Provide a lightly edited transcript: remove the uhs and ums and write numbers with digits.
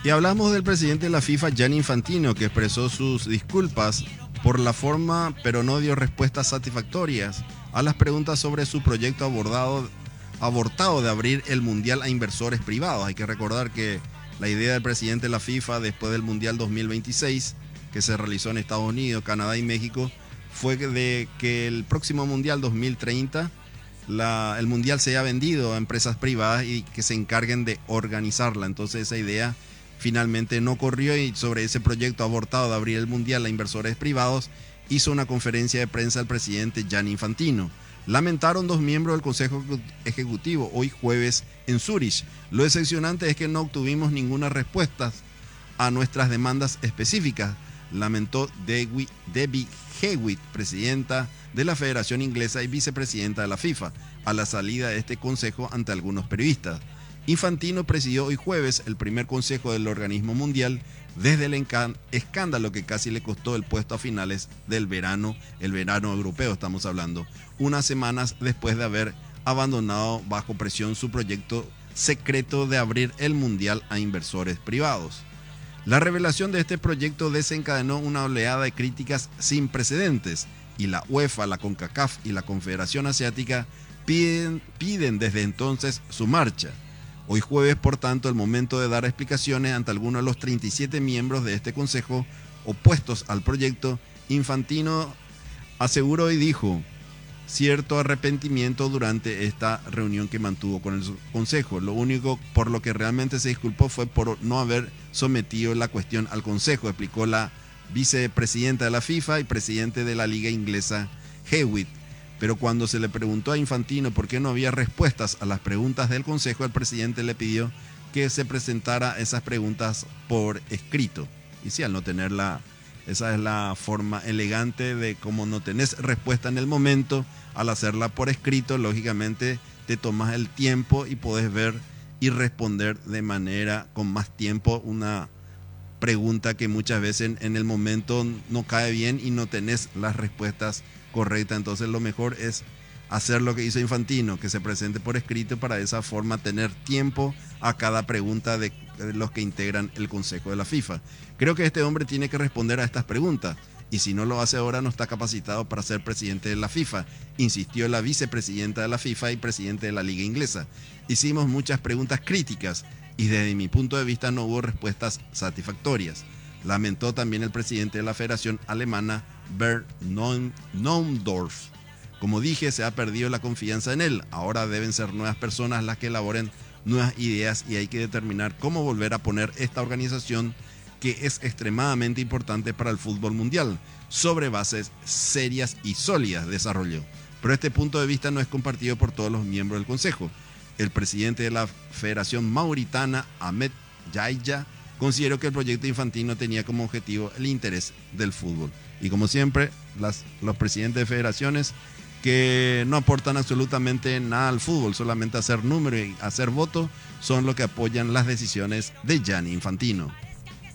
Y hablamos del presidente de la FIFA, Gianni Infantino, que expresó sus disculpas por la forma, pero no dio respuestas satisfactorias a las preguntas sobre su proyecto abortado de abrir el Mundial a inversores privados. Hay que recordar que la idea del presidente de la FIFA después del Mundial 2026, que se realizó en Estados Unidos, Canadá y México, fue de que el próximo Mundial 2030 el Mundial sea vendido a empresas privadas y que se encarguen de organizarla. Entonces esa idea finalmente no corrió y sobre ese proyecto abortado de abrir el Mundial a inversores privados hizo una conferencia de prensa el presidente Gianni Infantino. Lamentaron dos miembros del Consejo Ejecutivo hoy jueves en Zúrich. Lo decepcionante es que no obtuvimos ninguna respuesta a nuestras demandas específicas, lamentó Debbie Hewitt, presidenta de la Federación Inglesa y vicepresidenta de la FIFA, a la salida de este consejo ante algunos periodistas. Infantino presidió hoy jueves el primer consejo del organismo mundial desde el escándalo que casi le costó el puesto a finales del verano, el verano europeo estamos hablando, unas semanas después de haber abandonado bajo presión su proyecto secreto de abrir el mundial a inversores privados. La revelación de este proyecto desencadenó una oleada de críticas sin precedentes y la UEFA, la CONCACAF y la Confederación Asiática piden desde entonces su marcha. Hoy jueves, por tanto, el momento de dar explicaciones ante algunos de los 37 miembros de este consejo opuestos al proyecto. Infantino aseguró y dijo cierto arrepentimiento durante esta reunión que mantuvo con el consejo. Lo único por lo que realmente se disculpó fue por no haber sometido la cuestión al consejo, explicó la vicepresidenta de la FIFA y presidente de la Liga Inglesa, Hewitt. Pero cuando se le preguntó a Infantino por qué no había respuestas a las preguntas del consejo, el presidente le pidió que se presentara esas preguntas por escrito. Y sí, al no tenerla, esa es la forma elegante de cómo no tenés respuesta en el momento, al hacerla por escrito, lógicamente te tomas el tiempo y podés ver y responder de manera con más tiempo una pregunta que muchas veces en el momento no cae bien y no tenés las respuestas correctas. Entonces lo mejor es hacer lo que hizo Infantino, que se presente por escrito para de esa forma tener tiempo a cada pregunta de los que integran el Consejo de la FIFA. Creo que este hombre tiene que responder a estas preguntas y si no lo hace ahora no está capacitado para ser presidente de la FIFA, insistió la vicepresidenta de la FIFA y presidente de la Liga Inglesa. Hicimos muchas preguntas críticas y desde mi punto de vista no hubo respuestas satisfactorias. Lamentó también el presidente de la Federación Alemana, Bernd Neuendorf. Como dije, se ha perdido la confianza en él. Ahora deben ser nuevas personas las que elaboren nuevas ideas y hay que determinar cómo volver a poner esta organización que es extremadamente importante para el fútbol mundial, sobre bases serias y sólidas, desarrolló. Pero este punto de vista no es compartido por todos los miembros del Consejo. El presidente de la Federación Mauritana, Ahmed Yahya, consideró que el proyecto Infantino tenía como objetivo el interés del fútbol. Y como siempre, los presidentes de federaciones que no aportan absolutamente nada al fútbol, solamente hacer número y hacer voto, son los que apoyan las decisiones de Gianni Infantino.